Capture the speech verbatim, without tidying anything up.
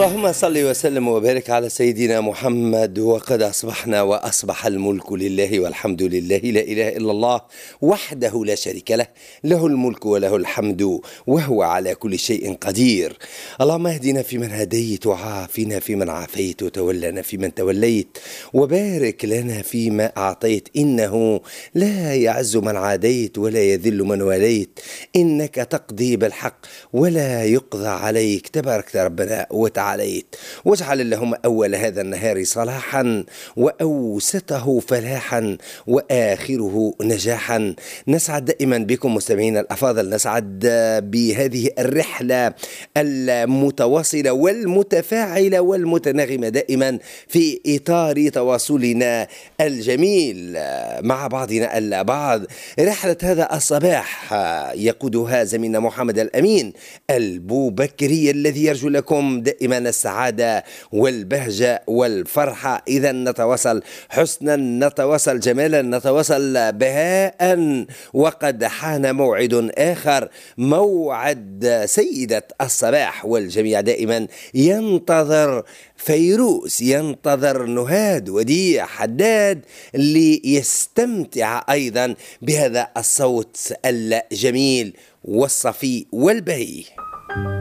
اللهم صل وسلم وبارك على سيدنا محمد. وقد أصبحنا وأصبح الملك لله والحمد لله، لا إله إلا الله وحده لا شريك له، له الملك وله الحمد وهو على كل شيء قدير. اللهم اهدنا فيمن هديت، وعافنا فيمن عافيت، وتولنا فيمن توليت، وبارك لنا فيما أعطيت، إنه لا يعز من عاديت ولا يذل من واليت، إنك تقضي بالحق ولا يقضى عليك، تبارك ربنا وتعاليت. واجعل اللهم أول هذا النهار صلاحا، وأوسطه فلاحا، وآخره نجاحا. نسعد دائما بكم مستمعين الأفاضل، نسعد بهذه الرحلة المتواصلة والمتفاعلة والمتناغمة دائما في إطار تواصلنا الجميل مع بعضنا البعض. رحلة هذا الصباح يقودها زميلنا محمد الأمين البوبكري، الذي يرجو لكم دائما السعادة والبهجة والفرحة. إذا نتواصل حسنا، نتواصل جمالا، نتواصل بهاء. وقد حان موعد آخر، موعد سيدة الصباح، والجميع دائما ينتظر فيروز، ينتظر نهاد وديع حداد ليستمتع أيضا بهذا الصوت الجميل والصفي والبهي.